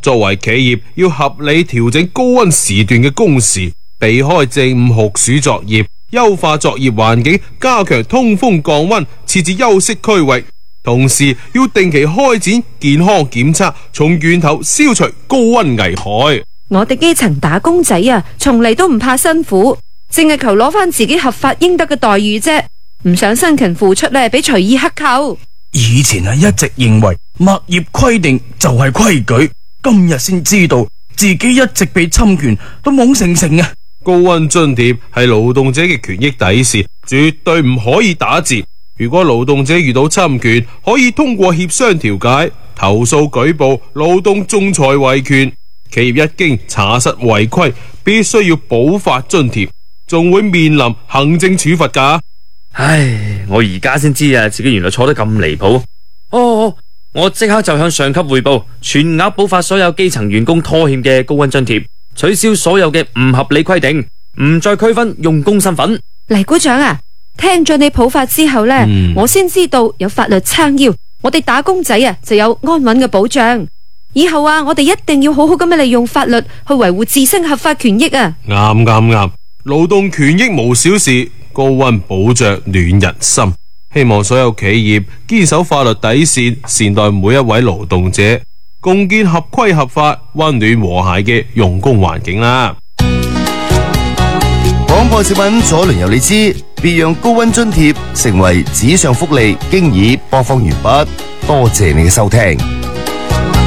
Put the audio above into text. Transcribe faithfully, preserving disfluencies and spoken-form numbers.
作為企業，要合理調整高溫時段嘅工時，避開正午酷暑作業，優化作業環境，加強通風降溫，設置休息區域，同時要定期開展健康檢測，從源頭消除高溫危害。 我哋基層打工仔啊，從嚟都唔怕辛苦，淨係求攞翻自己合法應得嘅待遇啫，唔想辛勤付出咧，俾隨意克扣。 以前係一直認為物業規定就係規矩，今日先知道自己一直被侵權，都懵成成啊！ 高溫津貼係勞動者嘅權益底線，絕對唔可以打折。如果勞動者遇到侵權，可以通過協商調解、投訴舉報、勞動仲裁維權。企業一經查實違規，必須要補發津貼，仲會面臨行政處罰㗎。 唉，我而家先知啊，自己原來錯得咁離譜。哦，我即刻就向上級匯報，全額補發所有基層員工拖欠嘅高溫津貼，取消所有嘅唔合理規定，唔再區分用工身份。 黎股長啊，聽咗你普法之後呢，嗯、我先知道有法律撐腰，我哋打工仔啊就有安穩嘅保障。以後啊，我哋一定要好好咁樣利用法律去維護自身合法權益啊！ 啱啱啱，勞動權益無小事，高溫保障暖人心。希望所有企業堅守法律底線，善待每一位勞動者，共建合規合法、溫暖和諧嘅用工環境啦。 廣播小品左鄰右你知，別讓高溫津貼成為紙上福利，經已播放完畢，多謝你嘅收聽。